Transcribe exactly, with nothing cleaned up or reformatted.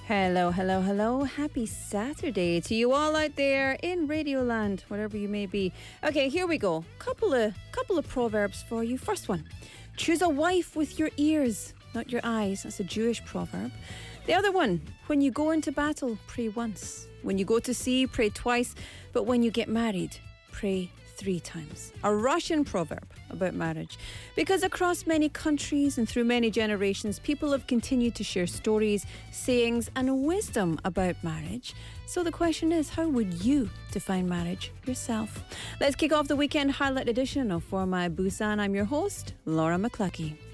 Hello, hello, hello. Happy Saturday to you all out there in Radioland, wherever you may be. Okay, here we go. Couple of couple of proverbs for you. First one. Choose a wife with your ears, not your eyes. That's a Jewish proverb. The other one. When you go into battle, pray once. When you go to sea, pray twice. But when you get married, pray three times. A Russian proverb about marriage. Because across many countries and through many generations, people have continued to share stories, sayings and wisdom about marriage. So the question is, how would you define marriage yourself? Let's kick off the weekend highlight edition of For My Busan. I'm your host, Laura McCluskey.